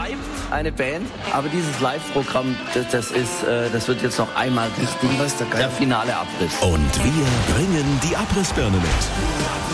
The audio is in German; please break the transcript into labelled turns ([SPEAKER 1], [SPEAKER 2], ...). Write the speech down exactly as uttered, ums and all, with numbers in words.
[SPEAKER 1] bleibt eine Band, aber dieses Live-Programm, das, das ist, äh, das wird jetzt noch einmal richtig,
[SPEAKER 2] ja,
[SPEAKER 1] der finale Abriss.
[SPEAKER 3] Und wir bringen die Abrissbirne mit.